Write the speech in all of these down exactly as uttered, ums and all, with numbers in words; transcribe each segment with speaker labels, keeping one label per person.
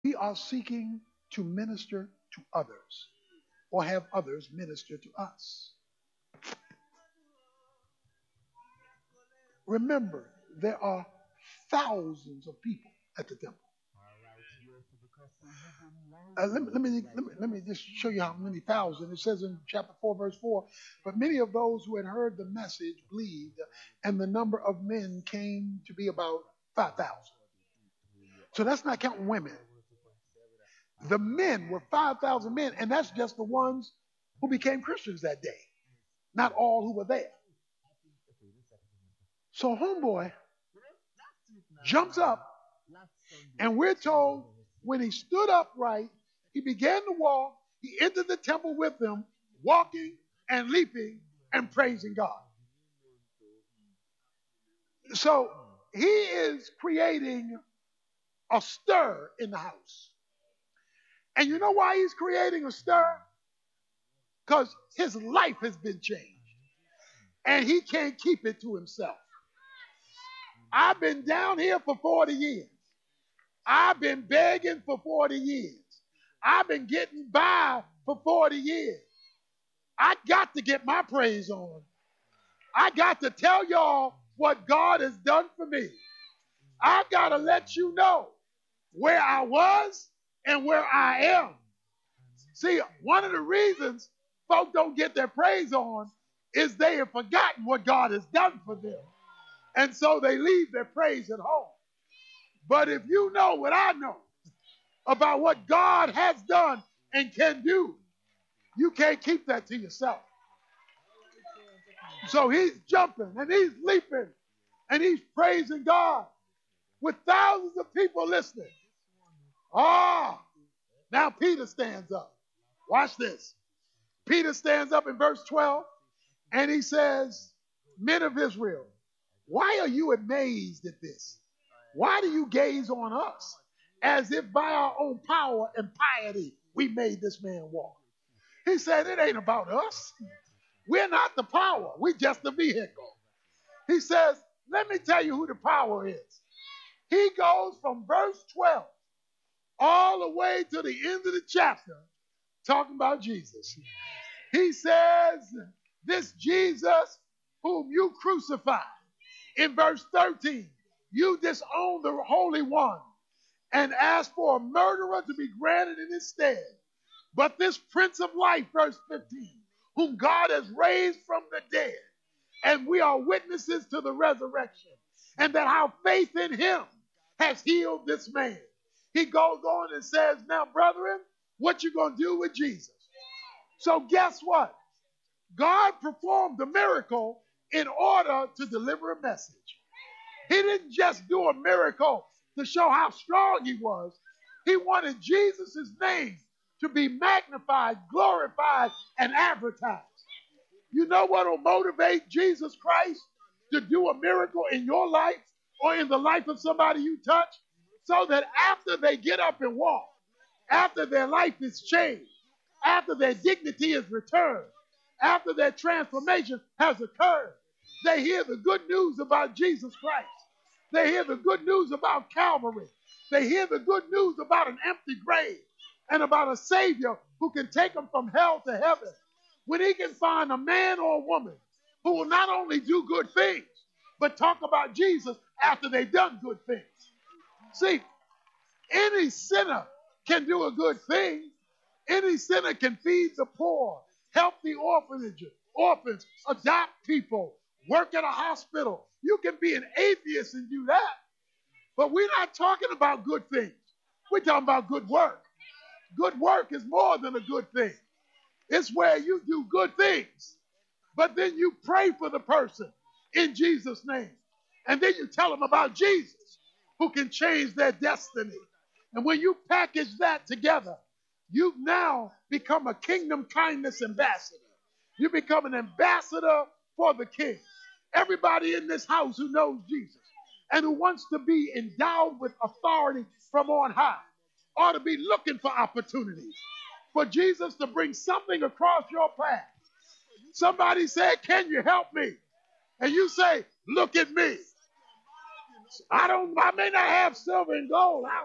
Speaker 1: We are seeking to minister to others or have others minister to us. Remember, there are thousands of people at the temple. Uh, let, me, let, me, let, me, let me just show you how many thousand. It says in chapter four, verse four, but many of those who had heard the message believed, and the number of men came to be about five thousand. So that's not counting women. The men were five thousand men, and that's just the ones who became Christians that day, not all who were there. So homeboy jumps up, and we're told when he stood upright, he began to walk. He entered the temple with them, walking and leaping and praising God. So he is creating a stir in the house. And you know why he's creating a stir? Because his life has been changed. And he can't keep it to himself. I've been down here for forty years. I've been begging for forty years. I've been getting by for forty years. I got to get my praise on. I got to tell y'all what God has done for me. I've got to let you know where I was and where I am. See, one of the reasons folk don't get their praise on is they have forgotten what God has done for them. And so they leave their praise at home. But if you know what I know about what God has done and can do, you can't keep that to yourself. So he's jumping and he's leaping and he's praising God with thousands of people listening. Ah, now Peter stands up. Watch this. Peter stands up in verse twelve and he says, men of Israel, why are you amazed at this? Why do you gaze on us as if by our own power and piety we made this man walk? He said, it ain't about us. We're not the power. We're just the vehicle. He says, let me tell you who the power is. He goes from verse twelve all the way to the end of the chapter talking about Jesus. He says, this Jesus whom you crucified. In verse thirteen, you disown the Holy One and ask for a murderer to be granted in his stead. But this Prince of Life, verse fifteen, whom God has raised from the dead, and we are witnesses to the resurrection, and that our faith in him has healed this man. He goes on and says, now, brethren, what you going to do with Jesus? So guess what? God performed the miracle in order to deliver a message. He didn't just do a miracle to show how strong he was. He wanted Jesus' name to be magnified, glorified, and advertised. You know what will motivate Jesus Christ to do a miracle in your life or in the life of somebody you touch? So that after they get up and walk, after their life is changed, after their dignity is returned, after their transformation has occurred, they hear the good news about Jesus Christ. They hear the good news about Calvary. They hear the good news about an empty grave and about a Savior who can take them from hell to heaven. When he can find a man or a woman who will not only do good things, but talk about Jesus after they've done good things. See, any sinner can do a good thing. Any sinner can feed the poor, help the orphanages, orphans, adopt people, work at a hospital. You can be an atheist and do that. But we're not talking about good things. We're talking about good work. Good work is more than a good thing. It's where you do good things, but then you pray for the person in Jesus' name. And then you tell them about Jesus, who can change their destiny. And when you package that together, you've now become a kingdom kindness ambassador. You become an ambassador for the king. Everybody in this house who knows Jesus and who wants to be endowed with authority from on high ought to be looking for opportunities for Jesus to bring something across your path. Somebody said, can you help me? And you say, look at me. I don't, I may not have silver and gold. I,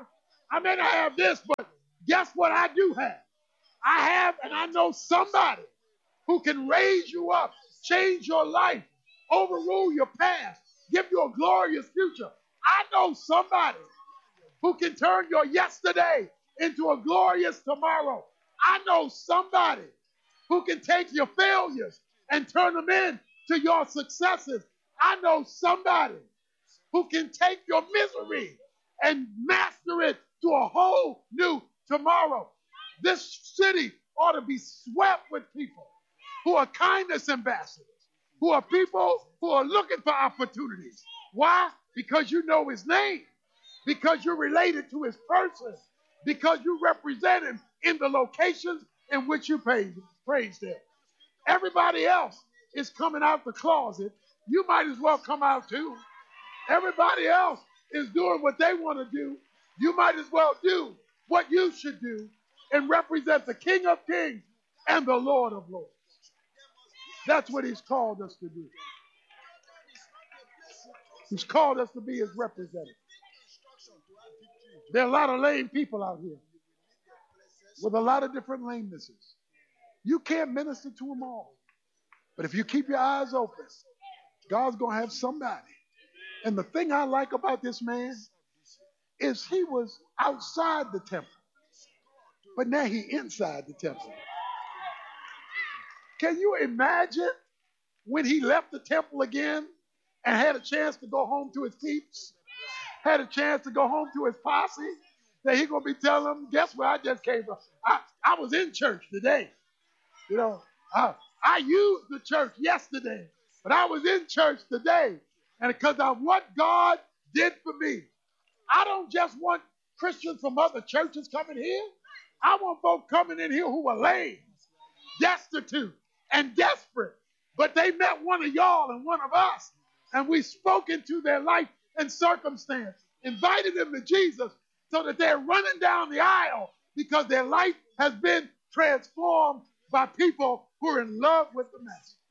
Speaker 1: I may not have this, but guess what I do have? I have, and I know somebody who can raise you up, change your life, overrule your past, give you a glorious future. I know somebody who can turn your yesterday into a glorious tomorrow. I know somebody who can take your failures and turn them into your successes. I know somebody who can take your misery and master it to a whole new tomorrow. This city ought to be swept with people who are kindness ambassadors, who are people who are looking for opportunities. Why? Because you know his name, because you're related to his person, because you represent him in the locations in which you praise, praise him. Everybody else is coming out the closet. You might as well come out too. Everybody else is doing what they want to do. You might as well do what you should do and represent the King of Kings and the Lord of Lords. That's what he's called us to do. He's called us to be his representatives. There are a lot of lame people out here with a lot of different lamenesses. You can't minister to them all. But if you keep your eyes open, God's going to have somebody. And the thing I like about this man is he was outside the temple, but now he inside the temple. Can you imagine when he left the temple again and had a chance to go home to his peeps, had a chance to go home to his posse, that he's going to be telling them, guess where I just came from? I, I was in church today. You know, I, I used the church yesterday, but I was in church today. And because of what God did for me, I don't just want Christians from other churches coming here. I want folk coming in here who were lame, destitute, and desperate. But they met one of y'all and one of us, and we spoke into their life and circumstance, invited them to Jesus so that they're running down the aisle because their life has been transformed by people who are in love with the message.